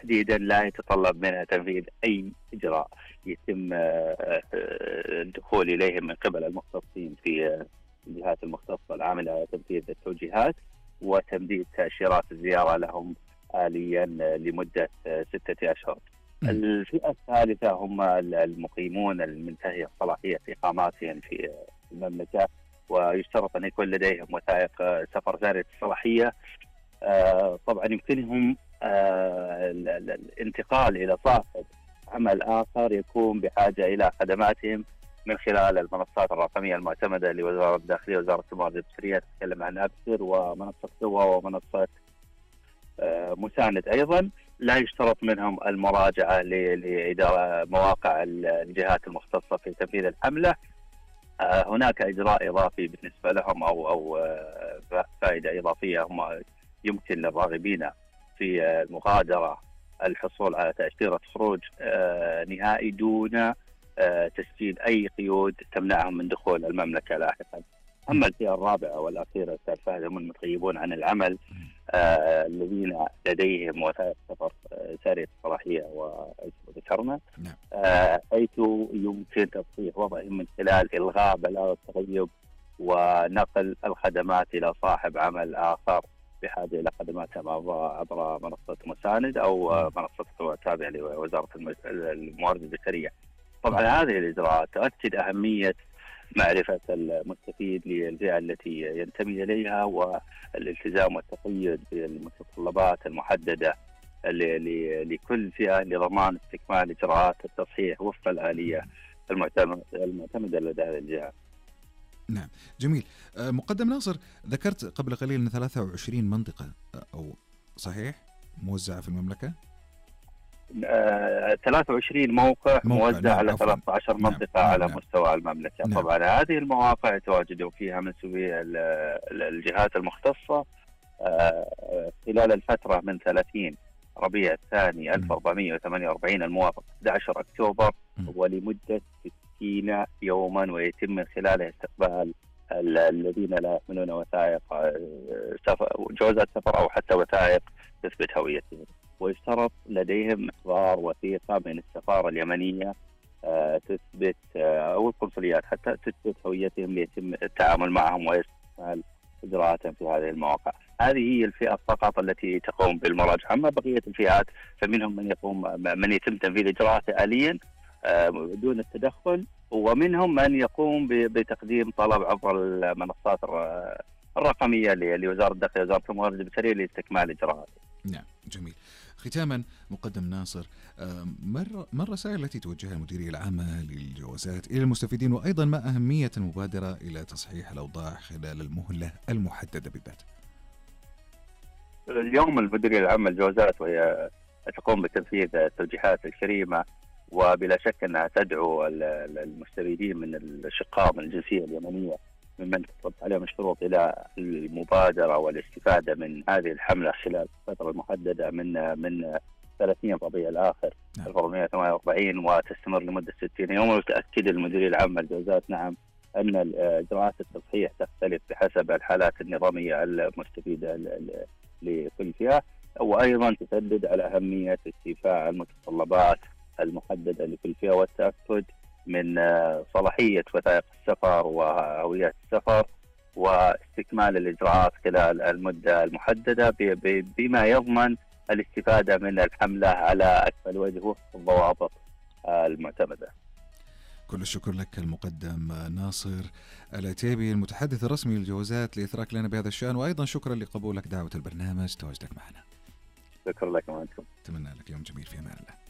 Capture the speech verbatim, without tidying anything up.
تحديدا لا يتطلب منها تنفيذ أي إجراء يتم الدخول إليه من قبل المختصين في الجهات المختصة العاملة على تنفيذ التوجيهات وتمديد تأشيرات الزيارة لهم آليا لمدة ستة أشهر. الفئة الثالثة هم المقيمون المنتهي صلاحية إقاماتهم في المملكة، ويشترط أن يكون لديهم وثائق سفر زائدة الصلاحية. آه طبعا يمكنهم آه الانتقال إلى صاحب عمل آخر يكون بحاجة إلى خدماتهم من خلال المنصات الرقمية المعتمدة لوزارة الداخلية ووزارة الموارد البشرية، تتكلم عن أبسر ومنصة سوا ومنصة آه مساند. أيضا لا يشترط منهم المراجعة لإدارة مواقع الجهات المختصة في تنفيذ الحملة. آه هناك إجراء إضافي بالنسبة لهم أو أو آه فائدة إضافية هم يمكن للراغبين في المغادرة الحصول على تأشيرة خروج آه نهائي دون آه تسجيل أي قيود تمنعهم من دخول المملكة لاحقا. أما الفئة الرابعة والأخيرة أستاذ فهد هم المتغيبون عن العمل آه الذين لديهم وثائق سفر سارية الصلاحية وذكرنا آه حيث يمكن تصحيح وضعهم من خلال إلغاء بلاغ التغيب ونقل الخدمات إلى صاحب عمل آخر بحاجة إلى خدماتهم عبر منصة مساند أو منصة تابعة لوزارة الموارد البشرية. طبعا هذه الإجراءات تؤكد أهمية معرفة المستفيد للفئة التي ينتمي إليها والالتزام والتقيد بالمتطلبات المحددة لكل فئة لضمان استكمال إجراءات التصحيح وفق الآلية المعتمدة لدى هذه الجهة. نعم جميل. مقدم ناصر، ذكرت قبل قليل أن ثلاثة وعشرين منطقة أو صحيح موزعة في المملكة؟ آه، ثلاثة وعشرين موقع, موقع موزع نعم على ثلاثة عشر منطقة نعم على نعم مستوى المملكة. نعم طبعا هذه المواقع يتواجد فيها منسوبي الجهات المختصة آه، خلال الفترة من ثلاثين ربيع الثاني ألف وأربعمائة وثمانية وأربعين الموافق أحد عشر أكتوبر ولمدة ستين يوما، ويتم من خلاله استقبال الذين لا يحملون وثائق جوازات سفر أو حتى وثائق تثبت هويتهم. ويشترط لديهم إحضار وثيقة من السفارة اليمنية آه تثبت آه أو القنصليات حتى تثبت هويتهم ليتم التعامل معهم ويستكمل إجراءاتهم في هذه المواقع. هذه هي الفئة فقط التي تقوم بالمراجعة. أما بقية الفئات فمنهم من يقوم من يتم تنفيذ إجراءاته آليا آه دون التدخل، ومنهم من يقوم بتقديم طلب عبر المنصات الرقمية لوزارة الداخلية ووزارة الموارد البشرية لاستكمال إجراءاته. نعم جميل. ختاما مقدم ناصر، ما الرسائل التي توجهها المديرية العامة للجوازات إلى المستفيدين، وأيضا ما أهمية المبادرة إلى تصحيح الأوضاع خلال المهلة المحددة بالذات؟ اليوم المديرية العامة للجوازات وهي تقوم بتنفيذ التوجيهات الكريمة، وبلا شك أنها تدعو المستفيدين من الأشقاء من الجنسية اليمنية ممن تطلب عليهم الشروط إلى المبادرة والاستفادة من هذه الحملة خلال الفترة المحددة من من ثلاثين ربيع الآخر ألف وأربعمائة وثمانية وأربعين وتستمر لمدة ستين يوما. وتأكد المديرية العامة للجوازات نعم أن إجراءات التصحيح تختلف بحسب الحالات النظامية المستفيدة لكل فئة، وأيضا تشدد على أهمية استيفاء المتطلبات المحددة لكل فئة والتأكد من صلاحية وثائق السفر وهويات السفر واستكمال الإجراءات خلال المدة المحددة بما يضمن الاستفادة من الحملة على أكمل وجه وفق الضوابط المعتمدة. كل الشكر لك المقدم ناصر العتيبي المتحدث الرسمي للجوازات لإثراك لنا بهذا الشأن، وأيضا شكرا لقبولك دعوة البرنامج تواجدك معنا. شكرا لكم أنتم. أتمنى لك يوم جميل في أمان الله.